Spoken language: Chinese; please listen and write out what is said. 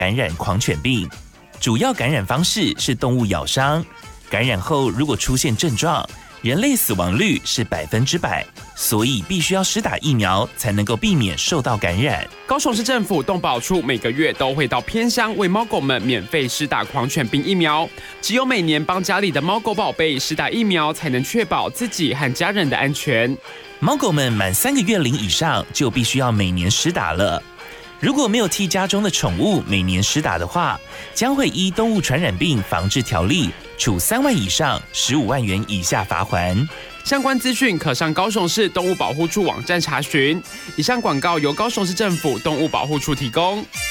感染狂犬病。主要感染方式是动物咬伤，感染后如果出现症状，人类死亡率是100%，所以必须要施打疫苗才能够避免受到感染。 高雄市政府动保处每个月都会到偏乡为猫狗们免费施打狂犬病疫苗，只有每年帮家里的猫狗宝贝施打疫苗，才能确保自己和家人的安全。 猫狗们满3个月龄以上就必须要每年施打了。如果没有替家中的宠物每年施打的话，将会依动物传染病防治条例处3万以上15万元以下罚锾。 相关资讯可上高雄市动物保护处网站查询。以上广告由高雄市政府动物保护处提供。